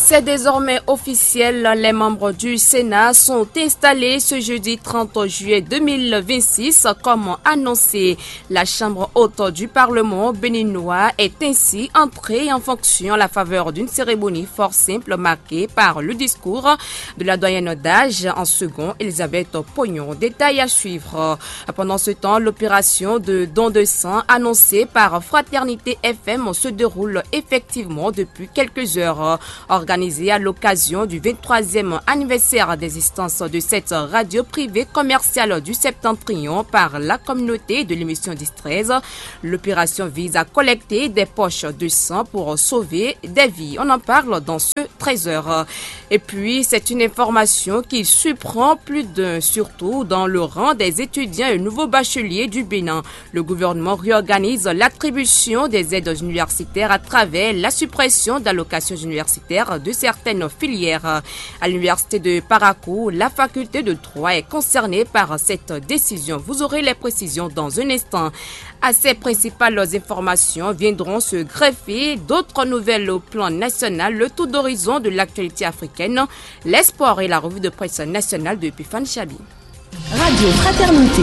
C'est désormais officiel, les membres du Sénat sont installés ce jeudi 30 juillet 2026 comme annoncé. La Chambre haute du Parlement béninois est ainsi entrée en fonction à la faveur d'une cérémonie fort simple marquée par le discours de la doyenne d'âge en second, Elisabeth Pognon. Détail à suivre. Pendant ce temps, l'opération de don de sang annoncée par Fraternité FM se déroule effectivement depuis quelques heures. Organisée à l'occasion du 23e anniversaire d'existence de cette radio privée commerciale du Septentrion par la communauté de l'émission 10-13. L'opération vise à collecter des poches de sang pour sauver des vies. On en parle dans ce 13h. Et puis, c'est une information qui surprend plus d'un, surtout dans le rang des étudiants et nouveaux bacheliers du Bénin. Le gouvernement réorganise l'attribution des aides universitaires à travers la suppression d'allocations universitaires de certaines filières. À l'université de Parakou, la faculté de droit est concernée par cette décision. Vous aurez les précisions dans un instant. À ces principales informations viendront se greffer d'autres nouvelles au plan national, le tour d'horizon de l'actualité africaine, les sports et la revue de presse nationale de Epifane Chabi. Radio Fraternité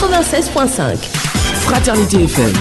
96.5. Fraternité FM.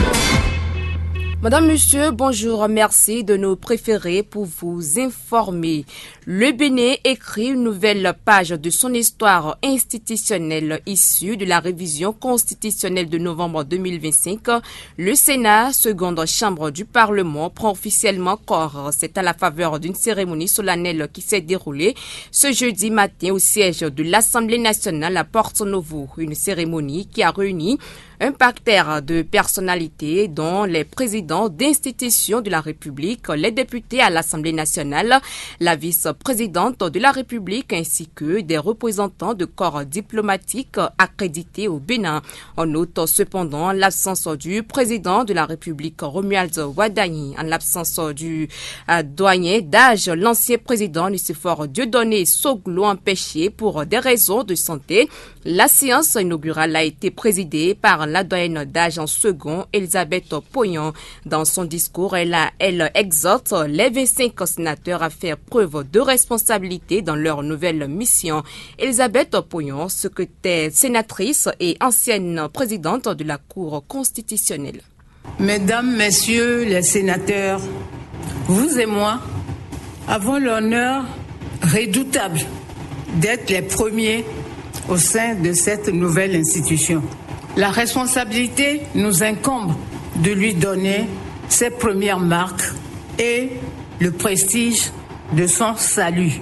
Madame, Monsieur, bonjour, merci de nous préférer pour vous informer. Le Bénin écrit une nouvelle page de son histoire institutionnelle issue de la révision constitutionnelle de novembre 2025. Le Sénat, seconde chambre du Parlement, prend officiellement corps. C'est à la faveur d'une cérémonie solennelle qui s'est déroulée ce jeudi matin au siège de l'Assemblée nationale à Porto Novo. Une cérémonie qui a réuni un parterre de personnalités dont les présidents d'institutions de la République, les députés à l'Assemblée nationale, la vice-présidente de la République ainsi que des représentants de corps diplomatiques accrédités au Bénin. On note cependant l'absence du président de la République, Romuald Wadani, en l'absence du doyen d'âge, l'ancien président Nicéphore Dieudonné Soglo empêché pour des raisons de santé. La séance inaugurale a été présidée par la doyenne d'âge en second, Elisabeth Pognon. Dans son discours, elle exhorte les 25 sénateurs à faire preuve de responsabilité dans leur nouvelle mission. Elisabeth Pognon, secrétaire sénatrice et ancienne présidente de la Cour constitutionnelle. Mesdames, Messieurs les sénateurs, vous et moi avons l'honneur redoutable d'être les premiers au sein de cette nouvelle institution. La responsabilité nous incombe de lui donner ses premières marques et le prestige de son salut.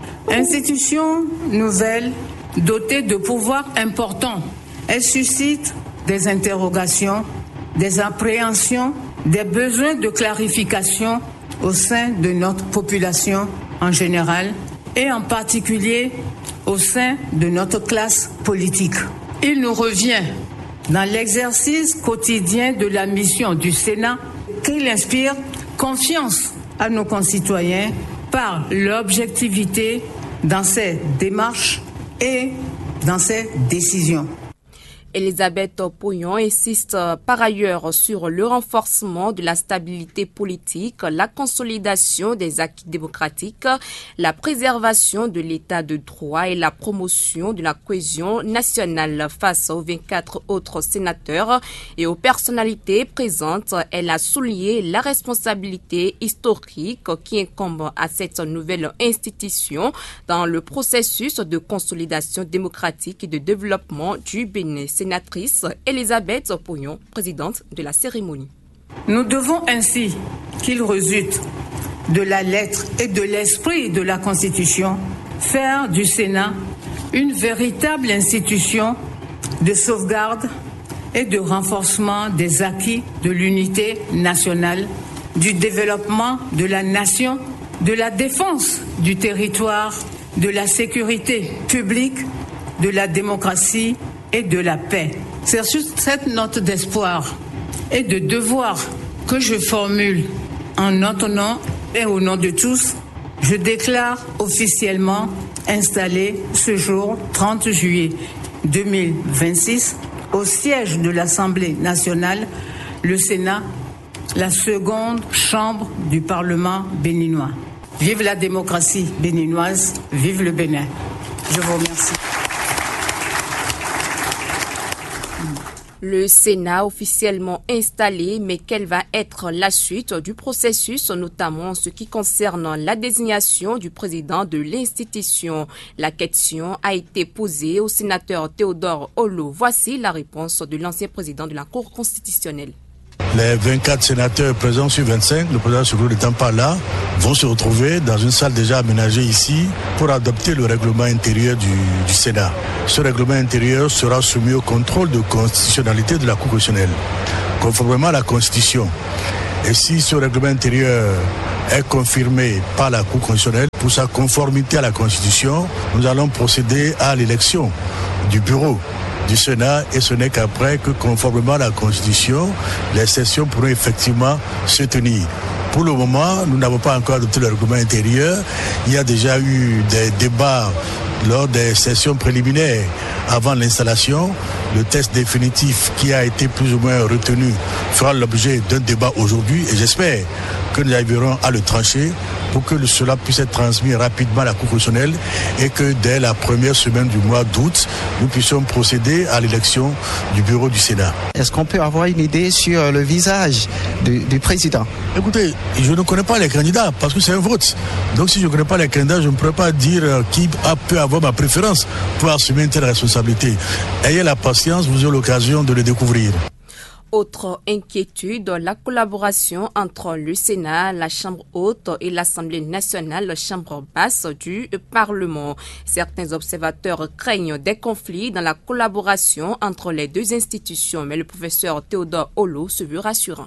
Institution nouvelle, dotée de pouvoirs importants, elle suscite des interrogations, des appréhensions, des besoins de clarification au sein de notre population en général et en particulier au sein de notre classe politique. Il nous revient, dans l'exercice quotidien de la mission du Sénat, qu'il inspire confiance à nos concitoyens par l'objectivité dans ses démarches et dans ses décisions. Elisabeth Pognon insiste par ailleurs sur le renforcement de la stabilité politique, la consolidation des acquis démocratiques, la préservation de l'état de droit et la promotion de la cohésion nationale face aux 24 autres sénateurs et aux personnalités présentes. Elle a souligné la responsabilité historique qui incombe à cette nouvelle institution dans le processus de consolidation démocratique et de développement du Bénin. Sénatrice Elisabeth Pognon, présidente de la cérémonie. Nous devons ainsi qu'il résulte de la lettre et de l'esprit de la Constitution faire du Sénat une véritable institution de sauvegarde et de renforcement des acquis de l'unité nationale, du développement de la nation, de la défense du territoire, de la sécurité publique, de la démocratie et de la paix. C'est sur cette note d'espoir et de devoir que je formule en notre nom et au nom de tous, je déclare officiellement installé ce jour 30 juillet 2026 au siège de l'Assemblée nationale, le Sénat, la seconde chambre du Parlement béninois. Vive la démocratie béninoise, vive le Bénin. Je vous remercie. Le Sénat officiellement installé, mais quelle va être la suite du processus, notamment en ce qui concerne la désignation du président de l'institution? La question a été posée au sénateur Théodore Olo. Voici la réponse de l'ancien président de la Cour constitutionnelle. Les 24 sénateurs présents sur 25, le président Soglo n'étant pas là, vont se retrouver dans une salle déjà aménagée ici pour adopter le règlement intérieur du Sénat. Ce règlement intérieur sera soumis au contrôle de constitutionnalité de la Cour constitutionnelle, conformément à la Constitution. Et si ce règlement intérieur est confirmé par la Cour constitutionnelle pour sa conformité à la Constitution, nous allons procéder à l'élection du bureau du Sénat, et ce n'est qu'après que, conformément à la Constitution, les sessions pourront effectivement se tenir. Pour le moment, nous n'avons pas encore adopté le règlement intérieur. Il y a déjà eu des débats lors des sessions préliminaires avant l'installation. Le texte définitif qui a été plus ou moins retenu fera l'objet d'un débat aujourd'hui, et j'espère que nous arriverons à le trancher pour que cela puisse être transmis rapidement à la Cour constitutionnelle et que dès la première semaine du mois d'août, nous puissions procéder à l'élection du bureau du Sénat. Est-ce qu'on peut avoir une idée sur le visage du président? Écoutez, je ne connais pas les candidats parce que c'est un vote. Donc si je ne connais pas les candidats, je ne pourrais pas dire qui peut avoir ma préférence pour assumer une telle responsabilité. Ayez la patience, vous aurez l'occasion de le découvrir. Autre inquiétude, la collaboration entre le Sénat, la Chambre haute et l'Assemblée nationale, Chambre basse du Parlement. Certains observateurs craignent des conflits dans la collaboration entre les deux institutions, mais le professeur Théodore Olo se veut rassurant.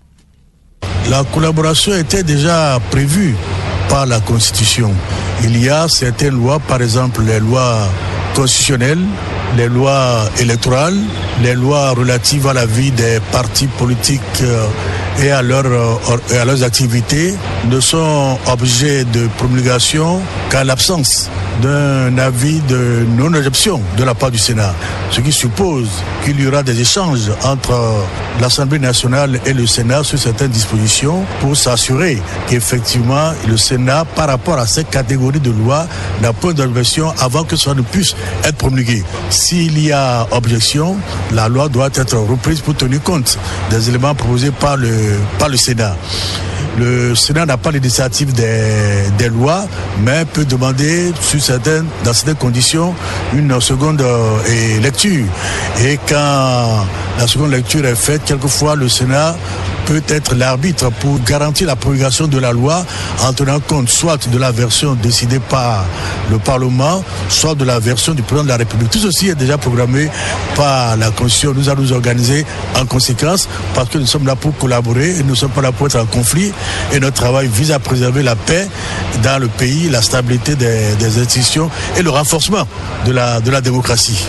La collaboration était déjà prévue par la Constitution. Il y a certaines lois, par exemple les lois constitutionnelles, les lois électorales, les lois relatives à la vie des partis politiques et à leurs activités ne sont objets de promulgation qu'à l'absence d'un avis de non-adoption de la part du Sénat. Ce qui suppose qu'il y aura des échanges entre l'Assemblée nationale et le Sénat sur certaines dispositions pour s'assurer qu'effectivement le Sénat, par rapport à cette catégorie de lois, n'a point d'objection avant que cela ne puisse être promulgué. S'il y a objection, la loi doit être reprise pour tenir compte des éléments proposés par le Sénat. Le Sénat n'a pas l'initiative des lois, mais peut demander dans certaines conditions une seconde lecture. Et quand la seconde lecture est faite, quelquefois le Sénat peut être l'arbitre pour garantir la promulgation de la loi en tenant compte soit de la version décidée par le Parlement, soit de la version du président de la République. Tout ceci est déjà programmé par la Constitution. Nous allons nous organiser en conséquence parce que nous sommes là pour collaborer et nous ne sommes pas là pour être en conflit. Et notre travail vise à préserver la paix dans le pays, la stabilité des institutions et le renforcement de la démocratie.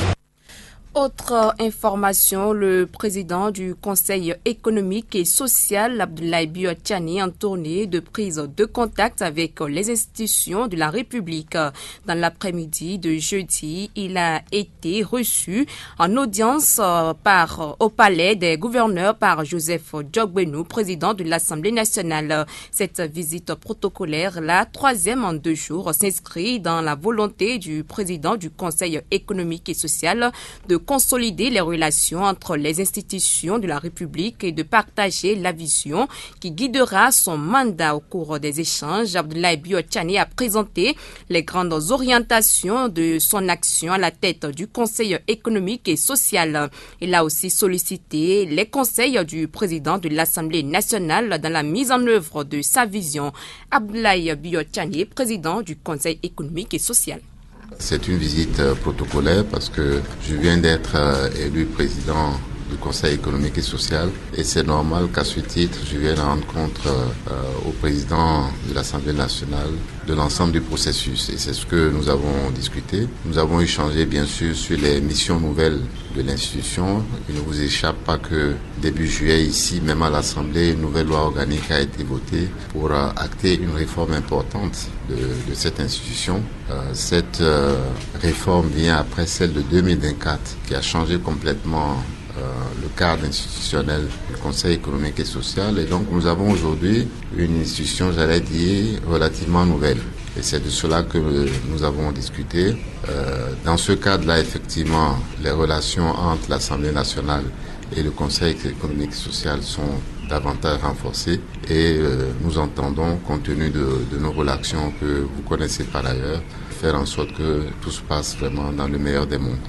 Autre information, le président du Conseil économique et social, Abdoulaye Biotchani, en tournée de prise de contact avec les institutions de la République. Dans l'après-midi de jeudi, il a été reçu en audience au palais des gouverneurs par Joseph Djogbenou, président de l'Assemblée nationale. Cette visite protocolaire, la troisième en 2 jours, s'inscrit dans la volonté du président du Conseil économique et social de consolider les relations entre les institutions de la République et de partager la vision qui guidera son mandat. Au cours des échanges, Abdoulaye Biotchani a présenté les grandes orientations de son action à la tête du Conseil économique et social. Il a aussi sollicité les conseils du président de l'Assemblée nationale dans la mise en œuvre de sa vision. Abdoulaye Biotchani, président du Conseil économique et social. C'est une visite protocolaire parce que je viens d'être élu président du Conseil économique et social et c'est normal qu'à ce titre, je vienne rendre compte au président de l'Assemblée nationale de l'ensemble du processus et c'est ce que nous avons discuté. Nous avons échangé bien sûr sur les missions nouvelles de l'institution. Il ne vous échappe pas que début juillet ici, même à l'Assemblée, une nouvelle loi organique a été votée pour acter une réforme importante de cette institution. Cette réforme vient après celle de 2024 qui a changé complètement le cadre institutionnel du Conseil économique et social. Et donc nous avons aujourd'hui une institution, j'allais dire, relativement nouvelle. Et c'est de cela que nous avons discuté. Dans ce cadre-là, effectivement, les relations entre l'Assemblée nationale et le Conseil économique et social sont davantage renforcées. Et nous entendons, compte tenu de nos relations que vous connaissez par ailleurs, faire en sorte que tout se passe vraiment dans le meilleur des mondes.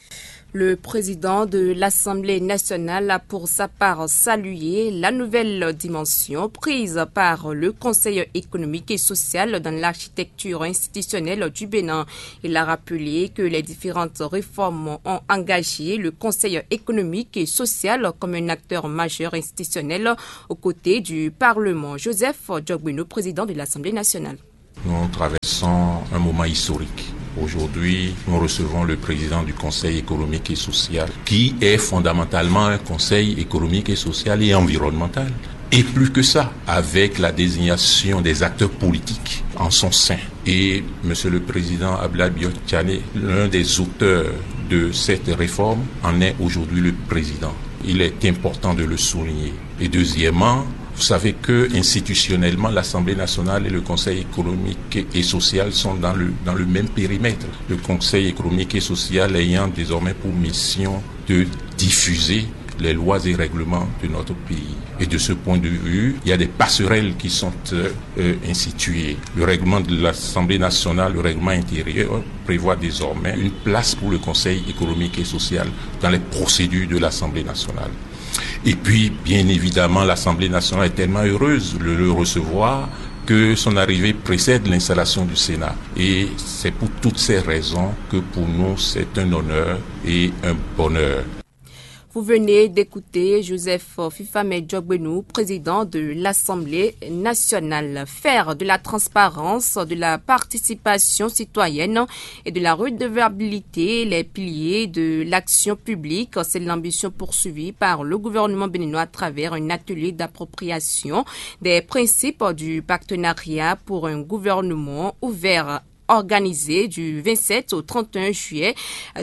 Le président de l'Assemblée nationale a pour sa part salué la nouvelle dimension prise par le Conseil économique et social dans l'architecture institutionnelle du Bénin. Il a rappelé que les différentes réformes ont engagé le Conseil économique et social comme un acteur majeur institutionnel aux côtés du Parlement. Joseph Djogbeno, président de l'Assemblée nationale. Nous traversons un moment historique. Aujourd'hui, nous recevons le président du Conseil économique et social, qui est fondamentalement un conseil économique et social et environnemental. Et plus que ça, avec la désignation des acteurs politiques en son sein. Et Monsieur le Président Abdoulaye Biotchane, l'un des auteurs de cette réforme, en est aujourd'hui le président. Il est important de le souligner. Et deuxièmement, vous savez que institutionnellement, l'Assemblée nationale et le Conseil économique et social sont dans le même périmètre. Le Conseil économique et social ayant désormais pour mission de diffuser les lois et règlements de notre pays. Et de ce point de vue, il y a des passerelles qui sont instituées. Le règlement de l'Assemblée nationale, le règlement intérieur, prévoit désormais une place pour le Conseil économique et social dans les procédures de l'Assemblée nationale. Et puis, bien évidemment, l'Assemblée nationale est tellement heureuse de le recevoir que son arrivée précède l'installation du Sénat. Et c'est pour toutes ces raisons que pour nous, c'est un honneur et un bonheur. Vous venez d'écouter Joseph Fifame Djogbeno, président de l'Assemblée nationale. Faire de la transparence, de la participation citoyenne et de la redevabilité les piliers de l'action publique. C'est l'ambition poursuivie par le gouvernement béninois à travers un atelier d'appropriation des principes du partenariat pour un gouvernement ouvert organisé du 27 au 31 juillet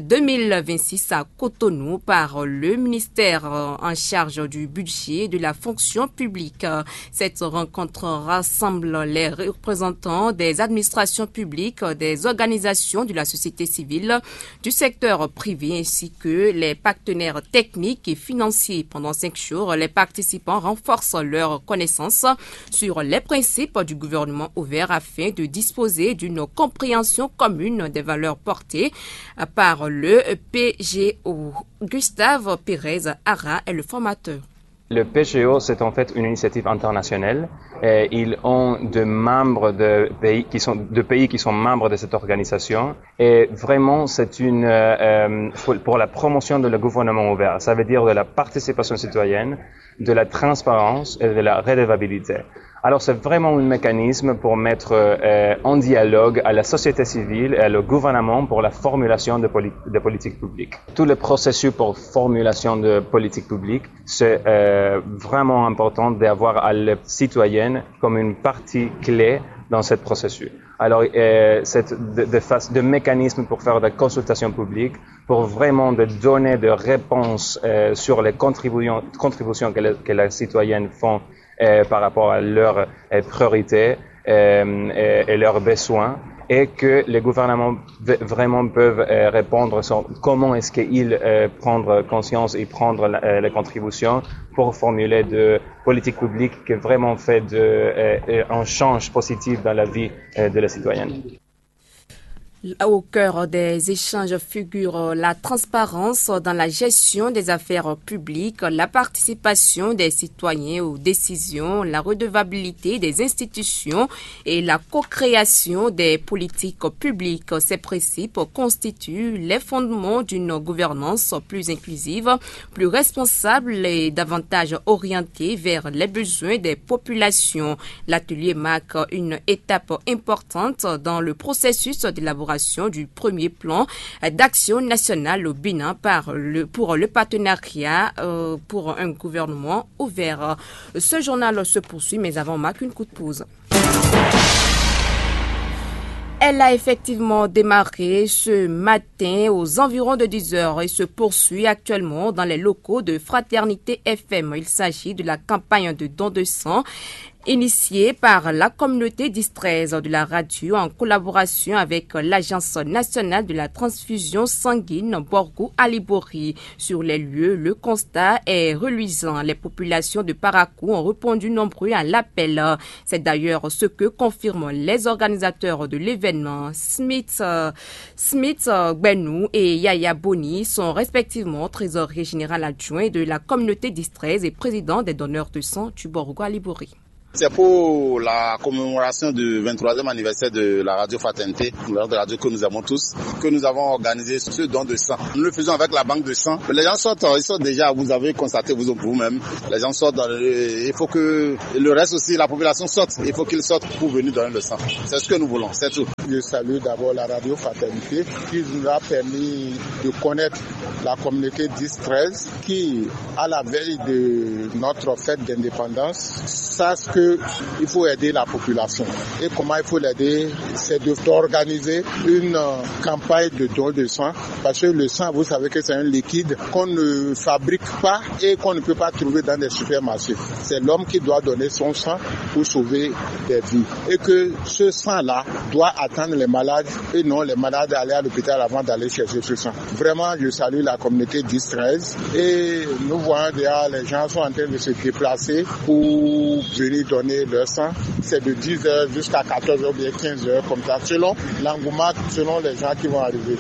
2026 à Cotonou par le ministère en charge du budget et de la fonction publique. Cette rencontre rassemble les représentants des administrations publiques, des organisations de la société civile, du secteur privé ainsi que les partenaires techniques et financiers. Pendant 5 jours, les participants renforcent leurs connaissances sur les principes du gouvernement ouvert afin de disposer d'une compréhension commune des valeurs portées par le PGO. Gustave Pérez Ara est le formateur. Le PGO, c'est en fait une initiative internationale. Ils ont des membres de pays qui sont membres de cette organisation. Et vraiment, c'est pour la promotion de le gouvernement ouvert. Ça veut dire de la participation citoyenne, de la transparence et de la redevabilité. Alors, c'est vraiment un mécanisme pour mettre en dialogue à la société civile et au gouvernement pour la formulation de politiques publiques. Tout le processus pour formulation de politiques publiques, c'est vraiment important d'avoir la citoyenne comme une partie clé dans ce processus. Alors, c'est de mécanismes pour faire des consultations publiques, pour vraiment de donner des réponses sur les contributions que les citoyennes font par rapport à leurs priorités et leurs besoins, et que les gouvernements vraiment peuvent répondre sur comment est-ce qu'ils prendre conscience et prendre les contributions pour formuler de politiques publiques qui vraiment fait un change positif dans la vie de la citoyenne. Au cœur des échanges figure la transparence dans la gestion des affaires publiques, la participation des citoyens aux décisions, la redevabilité des institutions et la co-création des politiques publiques. Ces principes constituent les fondements d'une gouvernance plus inclusive, plus responsable et davantage orientée vers les besoins des populations. L'atelier marque une étape importante dans le processus d'élaboration du premier plan d'action nationale au Bénin pour le partenariat pour un gouvernement ouvert. Ce journal se poursuit, mais avant, on marque une coup de pause. Elle a effectivement démarré ce matin aux environs de 10 heures et se poursuit actuellement dans les locaux de Fraternité FM. Il s'agit de la campagne de don de sang initiée par la communauté d'Istrez de la radio en collaboration avec l'Agence nationale de la transfusion sanguine Borgo Alibori. Sur les lieux, le constat est reluisant. Les populations de Parakou ont répondu nombreux à l'appel. C'est d'ailleurs ce que confirment les organisateurs de l'événement. Smith Benou et Yaya Boni sont respectivement trésorier général adjoint de la communauté d'Istrez et président des donneurs de sang du Borgo Alibori. C'est pour la commémoration du 23e anniversaire de la radio Fraternité, la radio que nous avons tous, que nous avons organisé ce don de sang. Nous le faisons avec la banque de sang. Les gens sortent, ils sortent déjà, vous avez constaté vous-même, les gens sortent, il faut que le reste aussi, la population sorte, il faut qu'ils sortent pour venir donner le sang. C'est ce que nous voulons, c'est tout. Je salue d'abord la radio Fraternité qui nous a permis de connaître la communauté d'Istrez qui, à la veille de notre fête d'indépendance, sache qu'il faut aider la population. Et comment il faut l'aider? C'est d'organiser une campagne de don de sang. Parce que le sang, vous savez que c'est un liquide qu'on ne fabrique pas et qu'on ne peut pas trouver dans les supermarchés. C'est l'homme qui doit donner son sang pour sauver des vies. Et que ce sang-là doit attendre les malades et non les malades aller à l'hôpital avant d'aller chercher ce sang. Vraiment, je salue la communauté d'Istrez et nous voyons déjà les gens sont en train de se déplacer pour venir donner leur sang. C'est de 10h jusqu'à 14h ou bien 15h comme ça, selon l'engouement, selon les gens qui vont arriver.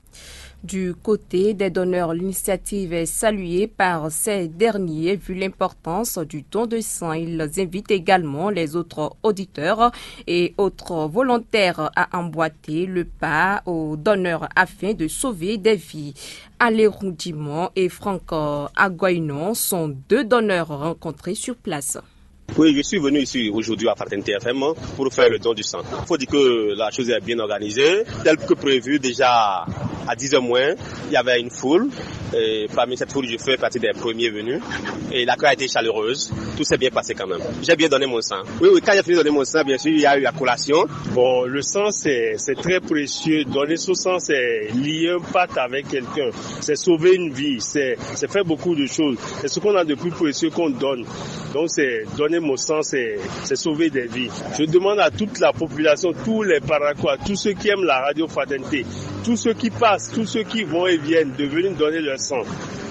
Du côté des donneurs, l'initiative est saluée par ces derniers vu l'importance du don de sang. Ils invitent également les autres auditeurs et autres volontaires à emboîter le pas aux donneurs afin de sauver des vies. Alérou Dimon et Franck Agoinon sont deux donneurs rencontrés sur place. Oui, je suis venu ici aujourd'hui à Fraternité FM pour faire le don du sang. Il faut dire que la chose est bien organisée, tel que prévu déjà à 10h moins, il y avait une foule. Et parmi cette foule, je fais partie des premiers venus. Et l'accueil a été chaleureuse. Tout s'est bien passé quand même. J'ai bien donné mon sang. Oui, quand j'ai fini de donner mon sang, bien sûr, il y a eu la collation. Bon, le sang, c'est très précieux. Donner son sang, c'est lier un pacte avec quelqu'un. C'est sauver une vie. C'est faire beaucoup de choses. C'est ce qu'on a de plus précieux qu'on donne. Donc, c'est donner mon sang, c'est sauver des vies. Je demande à toute la population, tous les Paraquois, tous ceux qui aiment la radio Fraternité, tous ceux qui passent, tous ceux qui vont et viennent, de venir donner leur sang.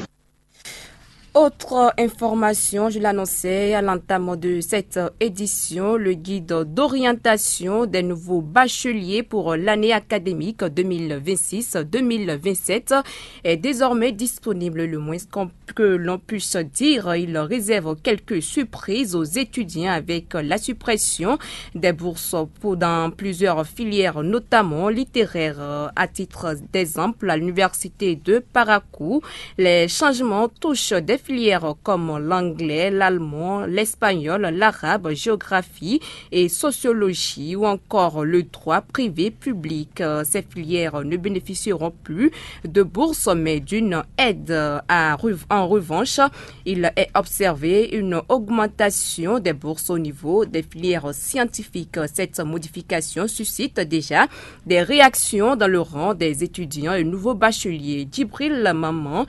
Autre information, je l'annonçais à l'entame de cette édition, le guide d'orientation des nouveaux bacheliers pour l'année académique 2026-2027 est désormais disponible, le moins que l'on puisse dire. Il réserve quelques surprises aux étudiants avec la suppression des bourses dans plusieurs filières, notamment littéraires. À titre d'exemple, à l'université de Parakou, les changements touchent des filières comme l'anglais, l'allemand, l'espagnol, l'arabe, géographie et sociologie ou encore le droit privé public. Ces filières ne bénéficieront plus de bourses mais d'une aide. En revanche, il est observé une augmentation des bourses au niveau des filières scientifiques. Cette modification suscite déjà des réactions dans le rang des étudiants et nouveaux bacheliers. Djibril Maman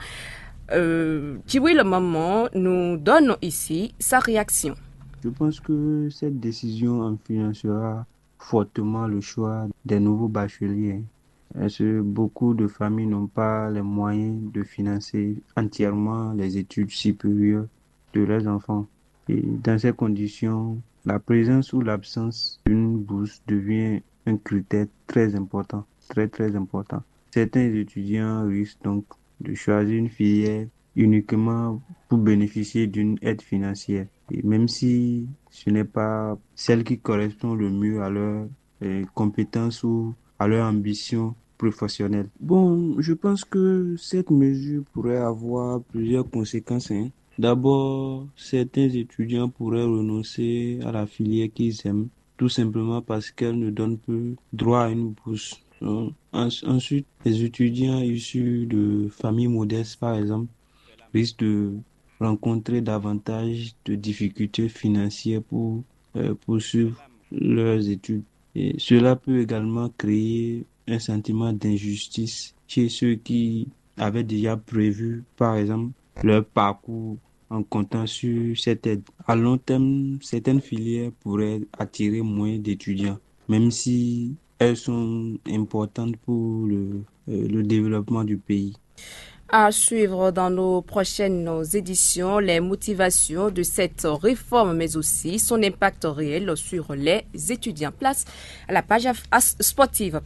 nous donne ici sa réaction. Je pense que cette décision influencera fortement le choix des nouveaux bacheliers. Parce que beaucoup de familles n'ont pas les moyens de financer entièrement les études supérieures de leurs enfants. Et dans ces conditions, la présence ou l'absence d'une bourse devient un critère très important, très important. Certains étudiants risquent donc de choisir une filière uniquement pour bénéficier d'une aide financière. Et même si ce n'est pas celle qui correspond le mieux à leurs compétences ou à leur ambition professionnelle. Bon, je pense que cette mesure pourrait avoir plusieurs conséquences. D'abord, certains étudiants pourraient renoncer à la filière qu'ils aiment, tout simplement parce qu'elle ne donne plus droit à une bourse. Ensuite, les étudiants issus de familles modestes, par exemple, risquent de rencontrer davantage de difficultés financières pour poursuivre leurs études. Et cela peut également créer un sentiment d'injustice chez ceux qui avaient déjà prévu, par exemple, leur parcours en comptant sur cette aide. À long terme, certaines filières pourraient attirer moins d'étudiants, même si elles sont importantes pour le développement du pays. À suivre dans nos prochaines éditions, les motivations de cette réforme, mais aussi son impact réel sur les étudiants. Place à la page sportive,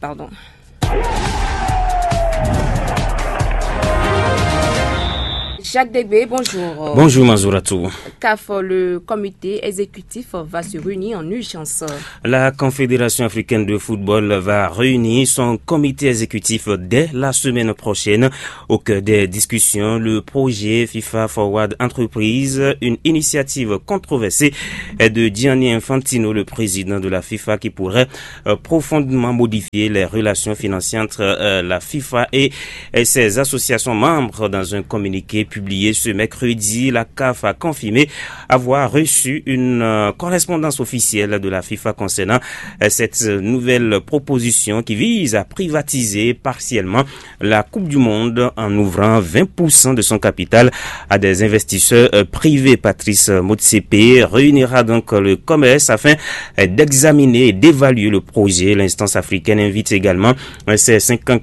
Jacques Débé, bonjour. Bonjour Manzouratou. CAF, le comité exécutif va se réunir en urgence. La Confédération africaine de football va réunir son comité exécutif dès la semaine prochaine. Au cœur des discussions, le projet FIFA Forward Entreprise, une initiative controversée de Gianni Infantino, le président de la FIFA, qui pourrait profondément modifier les relations financières entre la FIFA et ses associations membres. Dans un communiqué publié ce mercredi, la CAF a confirmé avoir reçu une correspondance officielle de la FIFA concernant cette nouvelle proposition qui vise à privatiser partiellement la Coupe du Monde en ouvrant 20% de son capital à des investisseurs privés. Patrice Motsepe réunira donc le commerce afin d'examiner et d'évaluer le projet. L'instance africaine invite également ses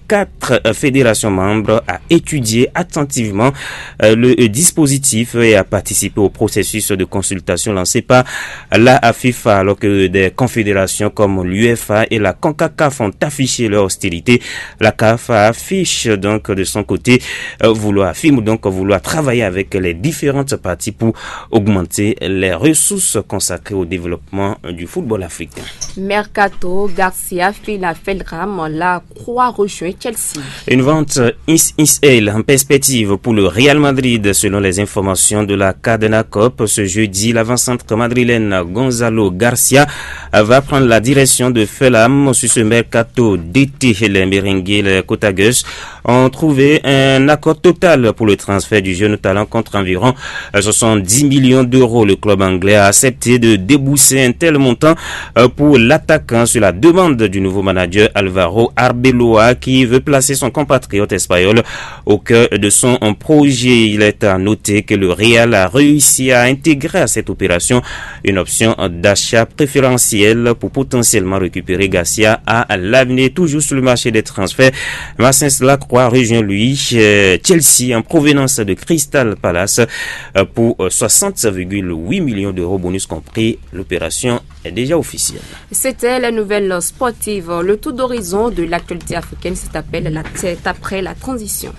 54 fédérations membres à étudier attentivement le dispositif et à participer au processus de consultation lancé par la FIFA, alors que des confédérations comme l'UEFA et la CONCACAF ont affiché leur hostilité. La CAF affiche donc de son côté vouloir travailler avec les différentes parties pour augmenter les ressources consacrées au développement du football africain. Mercato, Garcia, Feldram, la Croix rejoint Chelsea. Une vente en perspective pour le Real Madrid, selon les informations de la Cadena Cop. Ce jeudi, l'avant-centre madrilène Gonzalo Garcia va prendre la direction de Fulham sur ce mercato d'été. Les merengues, les Cotagus ont trouvé un accord total pour le transfert du jeune talent contre environ 70 millions d'euros. Le club anglais a accepté de débourser un tel montant pour l'attaquant sur la demande du nouveau manager Alvaro Arbeloa, qui veut placer son compatriote espagnol au cœur de son projet. Il est à noter que le Real a réussi à intégrer à cette opération une option d'achat préférentielle pour potentiellement récupérer Garcia à l'avenir. Toujours sur le marché des transferts, Massens Lacroix rejoint lui Chelsea en provenance de Crystal Palace pour 60,8 millions d'euros, bonus compris. L'opération est déjà officielle. C'était la nouvelle sportive. Le tour d'horizon de l'actualité africaine, c'est après la transition.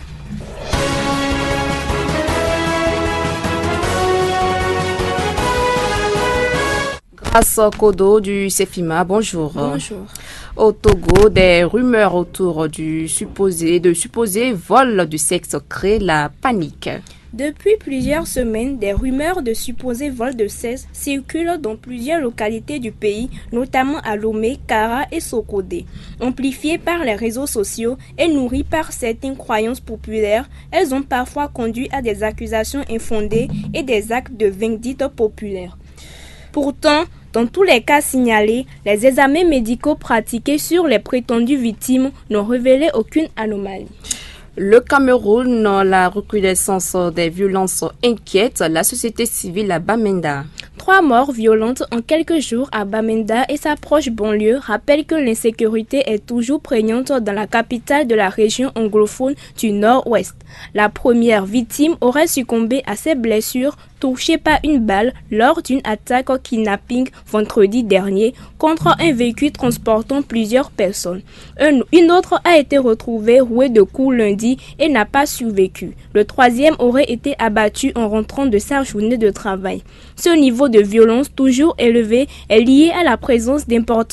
Grâce Kodo du CEFIMA, bonjour. Bonjour. Au Togo, des rumeurs autour de supposés vols de sexe créent la panique. Depuis plusieurs semaines, des rumeurs de supposés vols de sexe circulent dans plusieurs localités du pays, notamment à Lomé, Kara et Sokodé. Amplifiées par les réseaux sociaux et nourries par certaines croyances populaires, elles ont parfois conduit à des accusations infondées et des actes de vindicte populaire. Pourtant, dans tous les cas signalés, les examens médicaux pratiqués sur les prétendues victimes n'ont révélé aucune anomalie. Le Cameroun, la recrudescence des violences inquiète la société civile à Bamenda. 3 morts violentes en quelques jours à Bamenda et sa proche banlieue rappellent que l'insécurité est toujours prégnante dans la capitale de la région anglophone du Nord-Ouest. La première victime aurait succombé à ses blessures touchées par une balle lors d'une attaque au kidnapping vendredi dernier contre un véhicule transportant plusieurs personnes. Une autre a été retrouvée rouée de coups lundi et n'a pas survécu. Le troisième aurait été abattu en rentrant de sa journée de travail. Ce niveau de violence toujours élevé est lié à la présence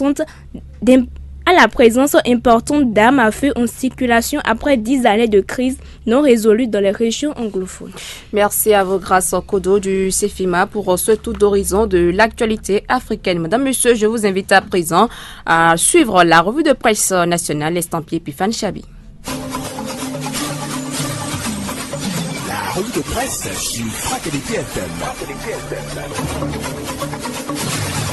importante d'armes à feu en circulation après 10 années de crise non résolues dans les régions anglophones. Merci à vous, grâce au Kodo du CEFIMA, pour ce tour d'horizon de l'actualité africaine. Madame, Monsieur, je vous invite à présent à suivre la revue de presse nationale estampillée Epifane Chabi. La revue de presse sur Fraternité FM.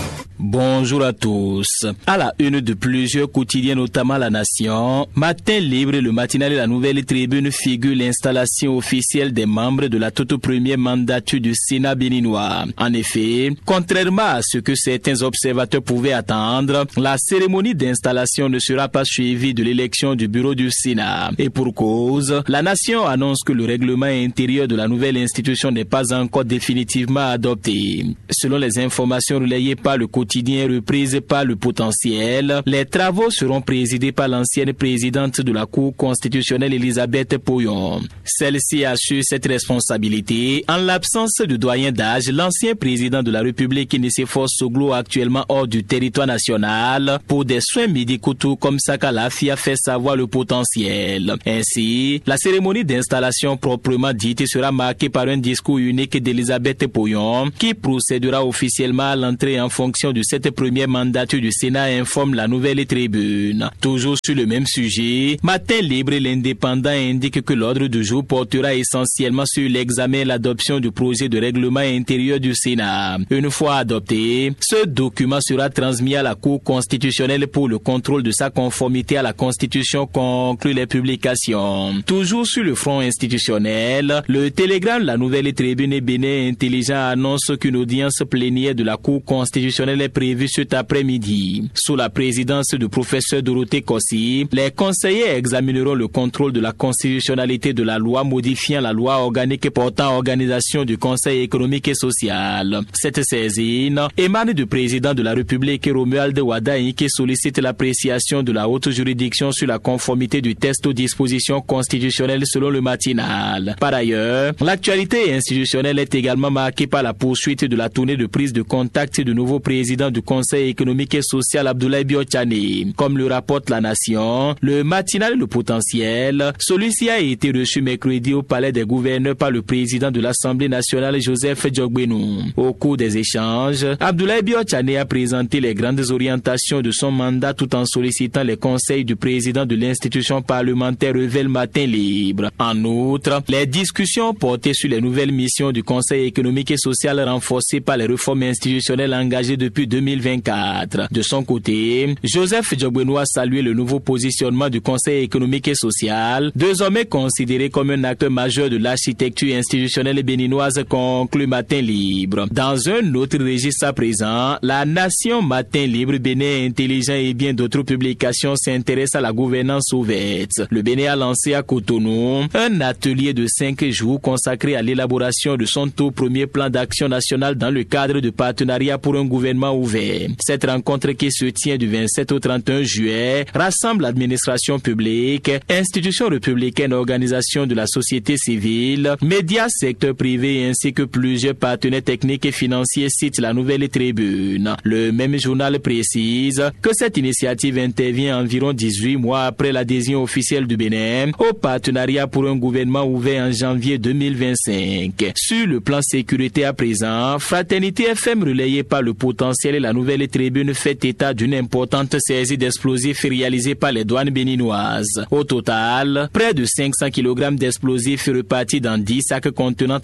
Bonjour à tous. À la une de plusieurs quotidiens, notamment La Nation, Matin Libre, le matinal et la Nouvelle Tribune figure l'installation officielle des membres de la toute première mandature du Sénat béninois. En effet, contrairement à ce que certains observateurs pouvaient attendre, la cérémonie d'installation ne sera pas suivie de l'élection du bureau du Sénat. Et pour cause, La Nation annonce que le règlement intérieur de la nouvelle institution n'est pas encore définitivement adopté. Selon les informations relayées par le quotidien reprise par le Potentiel, les travaux seront présidés par l'ancienne présidente de la Cour constitutionnelle Elisabeth Poyon. Celle-ci assure cette responsabilité en l'absence de doyen d'âge, l'ancien président de la République Nicéphore Soglo, actuellement hors du territoire national pour des soins médicaux, tout comme Sakalafi a fait savoir le Potentiel. Ainsi, la cérémonie d'installation proprement dite sera marquée par un discours unique d'Elisabeth Poyon qui procédera officiellement à l'entrée en fonction de cette première mandature du Sénat, informe la Nouvelle Tribune. Toujours sur le même sujet, Matin Libre et l'Indépendant indique que l'ordre du jour portera essentiellement sur l'examen et l'adoption du projet de règlement intérieur du Sénat. Une fois adopté, ce document sera transmis à la Cour constitutionnelle pour le contrôle de sa conformité à la Constitution, conclut les publications. Toujours sur le front institutionnel, le Télégramme, la Nouvelle Tribune et Bénin Intelligent annonce qu'une audience plénière de la Cour constitutionnelle est prévue cet après-midi. Sous la présidence du professeur Dorothée Kossi, les conseillers examineront le contrôle de la constitutionnalité de la loi modifiant la loi organique portant organisation du Conseil économique et social. Cette saisine émane du président de la République Romuald Wadaï qui sollicite l'appréciation de la haute juridiction sur la conformité du texte aux dispositions constitutionnelles selon le matinal. Par ailleurs, l'actualité institutionnelle est également marquée par la poursuite de la tournée de prise de contact du nouveau président du Conseil économique et social Abdoulaye Biotchane. Comme le rapporte La Nation, le matinal et le Potentiel, celui-ci a été reçu mercredi au palais des gouverneurs par le président de l'Assemblée nationale Joseph Djogbenou. Au cours des échanges, Abdoulaye Biotchane a présenté les grandes orientations de son mandat tout en sollicitant les conseils du président de l'institution parlementaire Revel Matin Libre. En outre, les discussions portaient sur les nouvelles missions du Conseil économique et social renforcées par les réformes institutionnelles engagées depuis 2024. De son côté, Joseph Djogbenou a salué le nouveau positionnement du Conseil économique et social, désormais considéré comme un acteur majeur de l'architecture institutionnelle béninoise, conclut Matin Libre. Dans un autre registre à présent, La Nation, Matin Libre, Bénin Intelligent et bien d'autres publications s'intéressent à la gouvernance ouverte. Le Bénin a lancé à Cotonou un atelier de 5 jours consacré à l'élaboration de son tout premier plan d'action national dans le cadre de partenariat pour un gouvernement ouvert. Cette rencontre qui se tient du 27 au 31 juillet rassemble l'administration publique, institutions républicaines, organisations de la société civile, médias, secteur privé ainsi que plusieurs partenaires techniques et financiers, cite la Nouvelle Tribune. Le même journal précise que cette initiative intervient environ 18 mois après l'adhésion officielle du Bénin au partenariat pour un gouvernement ouvert en janvier 2025. Sur le plan sécurité à présent, Fraternité FM relayée par le Potentiel et la Nouvelle Tribune fait état d'une importante saisie d'explosifs réalisée par les douanes béninoises. Au total, près de 500 kg d'explosifs repartis dans 10 sacs contenant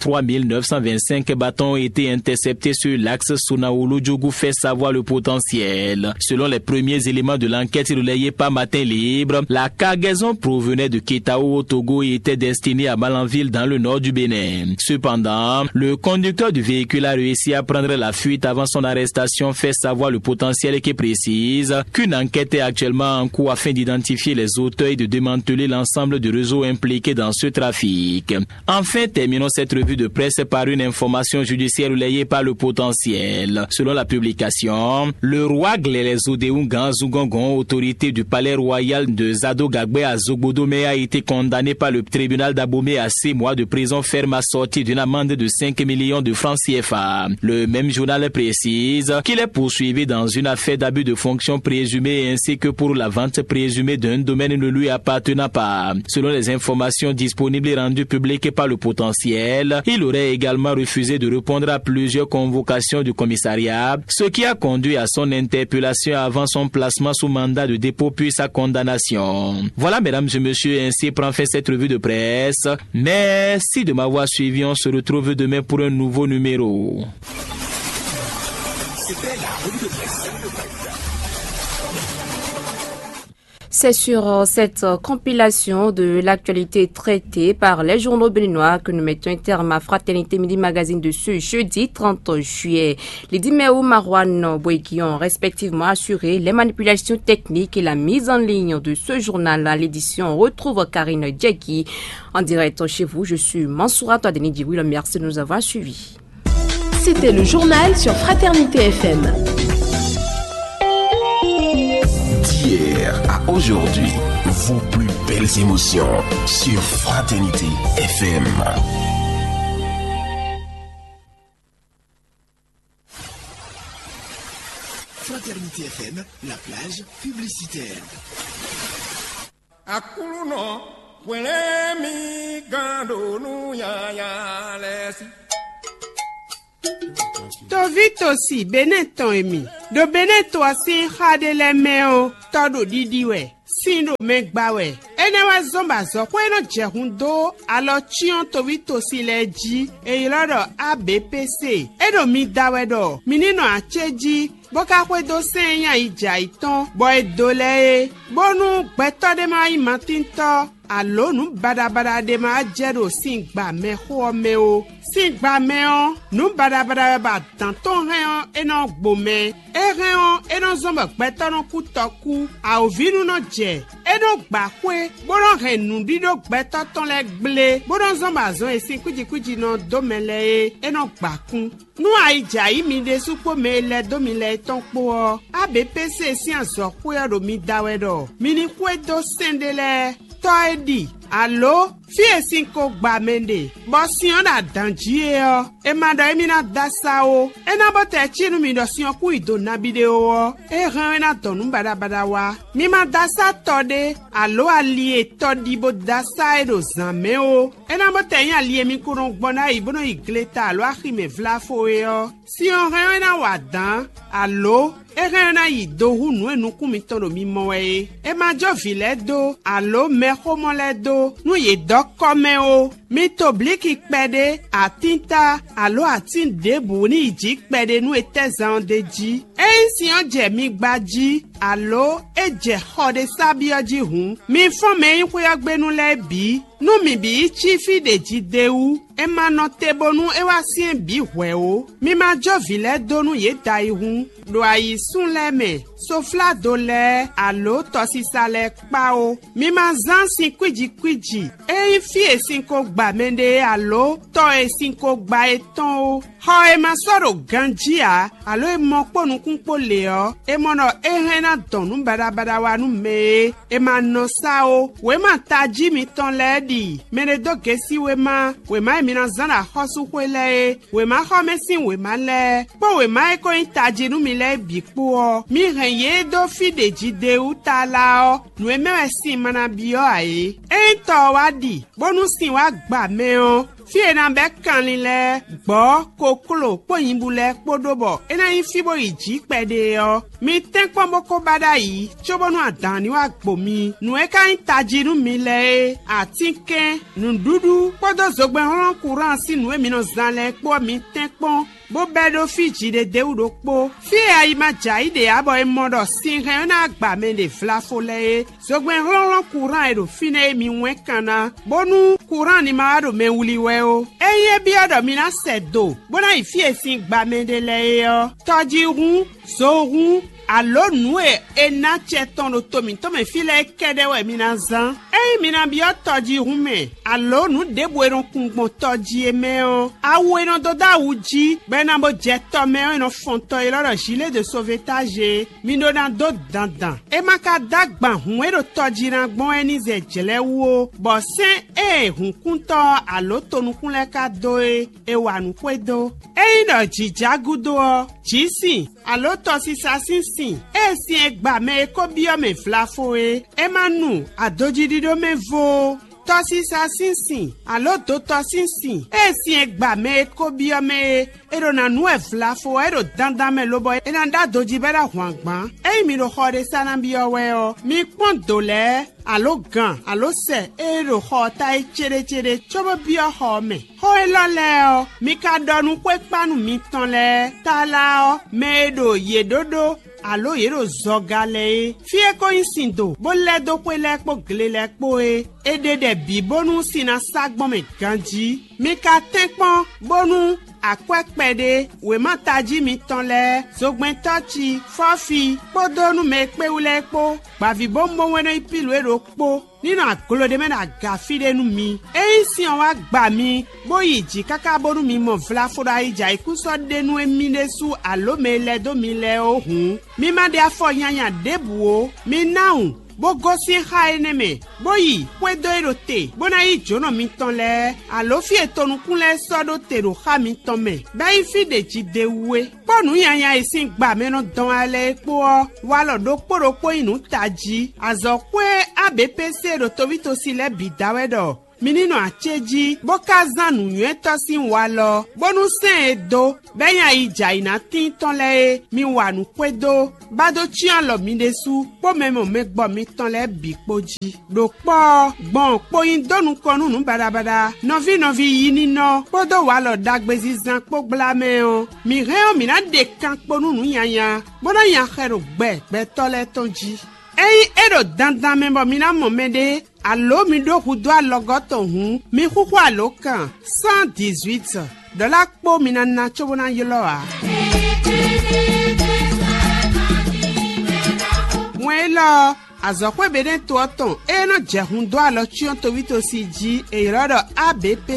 3925 bâtons ont été interceptés sur l'axe Sounaoulou-Djougou, fait savoir le Potentiel. Selon les premiers éléments de l'enquête relayée par Matin Libre, la cargaison provenait de Kétao au Togo et était destinée à Malanville dans le nord du Bénin. Cependant, le conducteur du véhicule a réussi à prendre la fuite avant son arrestation, fait savoir le Potentiel qui précise qu'une enquête est actuellement en cours afin d'identifier les auteurs et de démanteler l'ensemble du réseau impliqué dans ce trafic. Enfin, terminons cette revue de presse par une information judiciaire relayée par le Potentiel. Selon la publication, le roi Glélezodéungan Zougongon, autorité du palais royal de Zado-Gagbe à Zogbodome, a été condamné par le tribunal d'Abomey à 6 mois de prison ferme assortie d'une amende de 5 millions de francs CFA. Le même journal précise qu'il est poursuivi dans une affaire d'abus de fonction présumée ainsi que pour la vente présumée d'un domaine ne lui appartenant pas. Selon les informations disponibles et rendues publiques par le Potentiel, il aurait également refusé de répondre à plusieurs convocations du commissariat, ce qui a conduit à son interpellation avant son placement sous mandat de dépôt puis sa condamnation. Voilà, mesdames et messieurs, ainsi prend fin cette revue de presse. Merci de m'avoir suivi. On se retrouve demain pour un nouveau numéro. C'était la revue de presse. C'est sur cette compilation de l'actualité traitée par les journaux béninois que nous mettons un terme à Fraternité Midi Magazine de ce jeudi 30 juillet. Les Diméo Marouane Boeki ont respectivement assuré les manipulations techniques et la mise en ligne de ce journal. À l'édition, on retrouve Karine Djeki en direct chez vous. Je suis Mansoura Toadeni Djibril. Merci de nous avoir suivis. C'était le journal sur Fraternité FM. D'hier à aujourd'hui, vos plus belles émotions sur Fraternité FM. Fraternité FM, la plage publicitaire. Tovito si beneton emi. Do beneto si khade le meo todo didiwe. Sindo megbawe. Enewa zomba zo kweno jehundo alo chion tovito si leji e ilodo ABPC. Edo mi dawedo. Minino acheji boka kwedo senya ija iton boy dole bonu gbeto de ma imatinto alo nu badabada de ma jero singba me ho me o singba me o nu badabada ba tanton reon eno gbome reon eno zomba gbeto no kutoku a ovinu no je eno gba kwe bono renu dido gbeto ton le gble bono zomba zo esin kuji no domele eno gba kun nu aija imi de supo me le domile ton po ABPC si anso kwe do mi dawedo mini kwe do sendele toedi allo fie sinko gba mende bo si on da danjie o e manda emi na dasa o e na bote chinu mi do si on ku ido na video o e ran na tonu bada wa mi ma dasa tode allo ali todi bo dasa e do zame o e na bote yan ali mi kuron gbona ibono igleta allo ahime vlafo e o si on ran na wadan allo na yi do hunu enu kumi tono mi moe e ma jo vile do allo me homo le do nu ye do kome o mi to bliki pede atinta allo atin debu ni iji pede nu etezan deji si on je mi gbaji allo e je hode sabioji hun mi fon me yin kwe agbenu le bi nu mi bi chifi deji dewu e ma no tebonu e wa sien bi hwe o mi ma jo vile do nu ye dai hun do ayi sun le me sofla do le allo to si sale pa o mi ma zan sin kwiji e fi esin ko gba mende allo to esin ko gba eton o ho e ma soro ganjia allo e mo ponu kun pole o e mo no e hena donu bada wa nu me e ma no sa o we ma taji mi ton ledi mene do gesi we ma mi na zana hosu kwele we ma ho mesin we ma le po we ma e ko taji nu mi le bi po o mi renye do fi deji de utala o nu e me si mana bi o aye e to wadi bonu sin wa gba me o fie na be kanlile gbo kokolo poyinbule podobo ena yin fibo iji pede o mi tenpo moko bada yi chobonu adan ni wa gbo mi nu e kan tajiru mi le atinke nu dudu podo zogbe ran kuran si nu e mi no zanle po mi tenpo bo bedo fiji de deudo po fie ayi ma jai de abo e modo sin re na gba me de flafole zogbe ran kuran e do fine mi wen kana bonu kuran ni ma do me wuli we o eye bi odo mi na sedo bona ifie sin gba me de le yo toji run so run allo nue e na cheton no tomi to me file kede we mi na zan mi na bi toji run me allo nu de boeron kungbon toji e me o awu no do da uji be na bo je to me o no fonto e loro gilet de sauvetage mi no na do dandan e maka dagban hun e do toji na gbon eni ze jele wo bo se e hun kunto allo tonu kunle ka do e wa nu kwedo no jijagudo o jisi allo to si sasinsin si egba me ko bi o me flafo e manu adojidido me vo tɔsisa sinsin alo do tɔsinsin esi egba me kobiɔ me eɖo na nu evla fo eɖo dandan me lobɔ ena da doji bɛ ɖa hũagba eyi mi ɖo xɔ ɖe sana biɔwɛɔ mi kpɔn do lɛ alo gan alo sɛ eɖo xɔ ta etseɖetseɖe tso be biɔ xɔ me xɔ elɔ lɛɔ mi ka dɔ nu kpe kpanu mi tɔn lɛ ta laɔ me ɖo ye ɖoɖo alo yero zɔga le ye fie ko yin do bo lɛ do ƒe lɛ kpo gle lɛ kpo ye ede de bi bonu sina sagbɔn me ganji mi ka tɛ kpɔn bonu akpɛkpɛ de wema tadzi mi tɔn lɛ zogbɛntɔtsi fɔfi kpɔdonu me kpewu lɛ kpo gbavi bombo wɛnɛ ipilu eɖo kpo nínú agolo de mena gafi de nu mi eyi si wa gba mi boyi dzi kaka bonu mi mo vla fora idza ikusɔ de nu emi de su alo me lɛ do mi lɛ o hun mi ma de afɔ nyanya debuo mi nawu bo gosi xa ene me boyi kwe do eɖo te bona yi dzono mi tɔn lɛ alo fi etonukun lɛ sɔ do te ɖo xa mi tɔn me bɛyi fi de dzi de wue kpɔnu nyanya yi si gba me no dɔn alɛ kpoɔ walɔ do kpoɖokpo yi nu ta dzi azɔ kue abpc ɖo tovitosi lɛ bi dawɛ dɔ mininu atsedzi boka zanu nyuietɔ si walɔ bonu sɛn edo bɛnya yi dza yina tintɔn lɛ ye mi wa nu kpe do bado tsiɔ lɔ mi de su kpɔmɛmɔ me gbɔ mi tɔn lɛ bi kpodzi ɖo kpɔ gbɔn kpoyin donu kɔnu nu badabada nɔvi yi ninɔ kpodo walɔ dagbezizan kpogblã mɛ o mi hɛn mina de kan kponu nu yanya bona nya xɛ ɖo gbɛtɔ lɛ tɔn dzi. Eyi eɖo dandan me bɔ mina mɔ me de alo mi ɖo ʋudo alɔgɔtɔ hu mi xuxu alo kan 118 dɔla kpo mina na tso bona yelɔa. Mɔe lɔ azɔkpe be ne toɔ tɔn eye no dze ʋudo alɔ tsyɔ tovitosi dzi eyɔrɔ dɔ ABP